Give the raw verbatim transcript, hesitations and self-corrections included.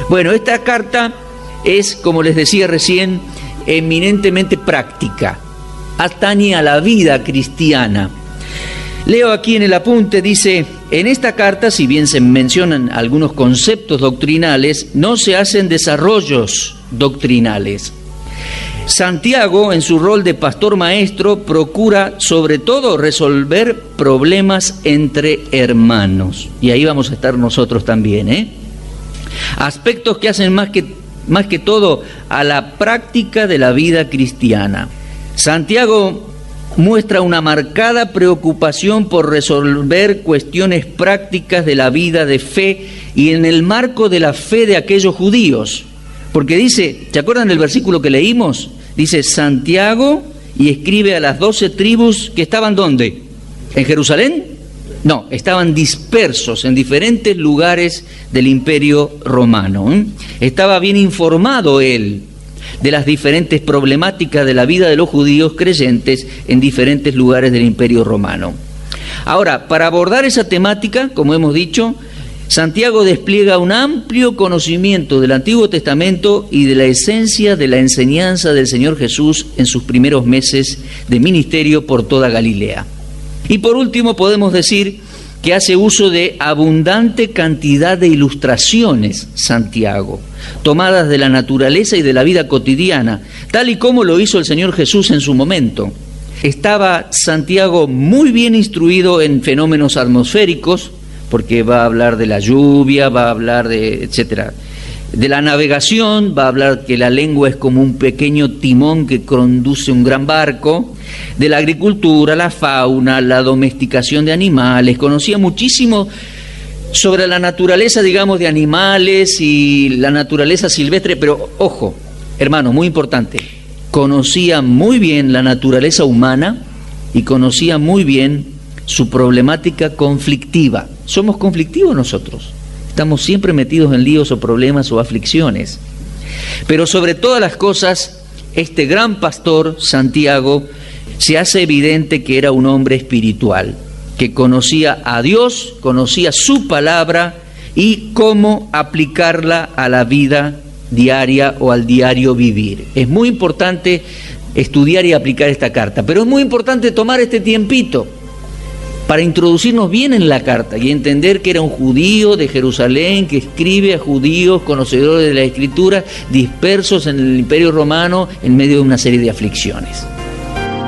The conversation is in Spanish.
Bueno, esta carta es, como les decía recién, eminentemente práctica, atañe a la vida cristiana. Leo aquí en el apunte, dice: en esta carta, si bien se mencionan algunos conceptos doctrinales, no se hacen desarrollos doctrinales. Santiago, en su rol de pastor maestro, procura sobre todo resolver problemas entre hermanos. Y ahí vamos a estar nosotros también, ¿eh? Aspectos que hacen más que, más que todo a la práctica de la vida cristiana. Santiago muestra una marcada preocupación por resolver cuestiones prácticas de la vida de fe y en el marco de la fe de aquellos judíos. Porque dice, ¿se acuerdan del versículo que leímos? Dice Santiago, y escribe a las doce tribus que estaban ¿dónde? ¿En Jerusalén? No, estaban dispersos en diferentes lugares del Imperio Romano. ¿eh? Estaba bien informado él de las diferentes problemáticas de la vida de los judíos creyentes en diferentes lugares del Imperio Romano. Ahora, para abordar esa temática, como hemos dicho, Santiago despliega un amplio conocimiento del Antiguo Testamento y de la esencia de la enseñanza del Señor Jesús en sus primeros meses de ministerio por toda Galilea. Y por último podemos decir que hace uso de abundante cantidad de ilustraciones, Santiago, tomadas de la naturaleza y de la vida cotidiana, tal y como lo hizo el Señor Jesús en su momento. Estaba Santiago muy bien instruido en fenómenos atmosféricos, porque va a hablar de la lluvia, va a hablar de etcétera, de la navegación, va a hablar que la lengua es como un pequeño timón que conduce un gran barco, de la agricultura, la fauna, la domesticación de animales. Conocía muchísimo sobre la naturaleza, digamos, de animales y la naturaleza silvestre, pero ojo, hermano, muy importante, conocía muy bien la naturaleza humana y conocía muy bien su problemática conflictiva. Somos conflictivos nosotros, estamos siempre metidos en líos o problemas o aflicciones. Pero sobre todas las cosas, este gran pastor, Santiago, se hace evidente que era un hombre espiritual, que conocía a Dios, conocía su palabra y cómo aplicarla a la vida diaria o al diario vivir. Es muy importante estudiar y aplicar esta carta, pero es muy importante tomar este tiempito para introducirnos bien en la carta y entender que era un judío de Jerusalén que escribe a judíos conocedores de la Escritura dispersos en el Imperio Romano en medio de una serie de aflicciones.